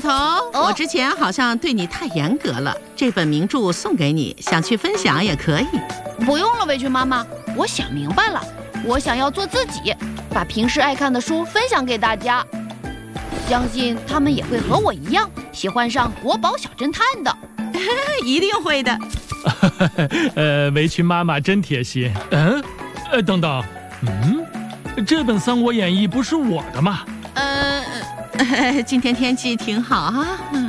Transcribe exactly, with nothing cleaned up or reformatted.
头，我之前好像对你太严格了，这本名著送给你，想去分享也可以。 不用了，围裙妈妈，我想明白了，我想要做自己，把平时爱看的书分享给大家，相信他们也会和我一样喜欢上国宝小侦探的。 一定会的。 呃，围裙妈妈真贴心。嗯，呃，等等，嗯，这本《三国演义》不是我的吗？ 呃，今天天气挺好啊。